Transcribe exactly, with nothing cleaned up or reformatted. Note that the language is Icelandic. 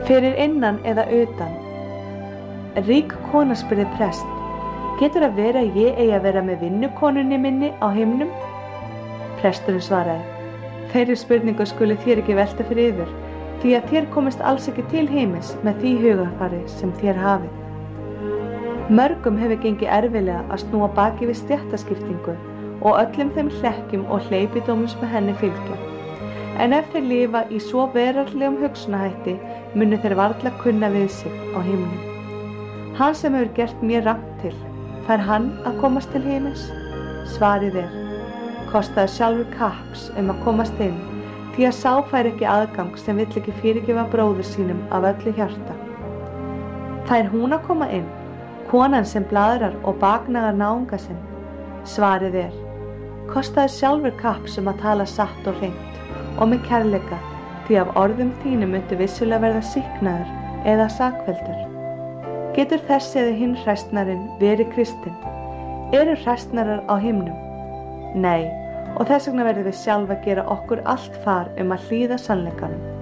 Fyrir innan eða utan. Rík kona spurði prest: Getur að vera að ég eigi að vera með vinnukonunni minni á himnum? Presturinn svaraði: Þeirri spurningu skuli þér ekki velta fyrir yður, því að þér komist alls ekki til himins með því hugarfari sem þér hafið. Mörgum hefur gengið erfiðlega að snúa baki við stéttaskiptingu og öllum þeim hlekkjum og hleypidómum sem henni fylgja. En ef þeir lifa í svo veraldlegum hugsunarhætti, munu þeir varla kunna við sig á himnum. Hann sem hefur gert mér rangt til, fær hann að komast til himins? Svarið er: kostaði sjálfur kapps um að komast inn, því að sá fær ekki aðgang sem vill ekki fyrirgefa bróður sínum af öllu hjarta. Fær hún að koma inn, konan sem blaðrar og baknagar náunga sinn? Svarið er: kostaði sjálfur kapps um að tala satt og hreint og með kærleika, því af orðum þínum myndu vissulega verða sýknaður eða sakfelldur. Getur þessi eða hinn hræstnarinn verið kristinn? Eru hræstnarar á himnum? Nei, og þess vegna verðum við sjálf að gera okkur allt far um að hlýða sannleikanum.